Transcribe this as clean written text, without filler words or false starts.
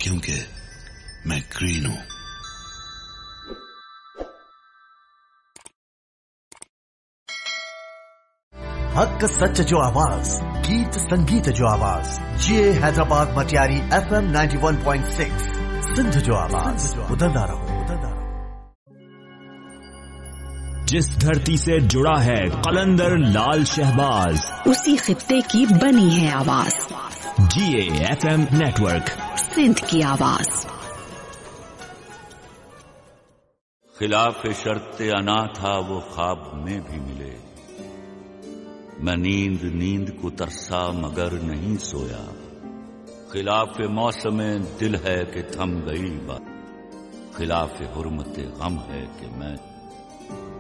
क्योंकि मैं ग्रीन हूं। हक सच जो आवाज, गीत संगीत जो आवाज, ये हैदराबाद मटियारी FM 91.6 सिंध जो आवाज, उदंदा रहो। जिस धरती से जुड़ा है कलंदर लाल शहबाज, उसी खित्ते की बनी है आवाज। GAFM नेटवर्क, सिंध की आवाज। खिलाफ शर्ते अना था वो ख्वाब में भी मिले, मैं नींद को तरसा मगर नहीं सोया। खिलाफ मौसम दिल है कि थम गई बात, खिलाफ हुर्मत गम है कि मैं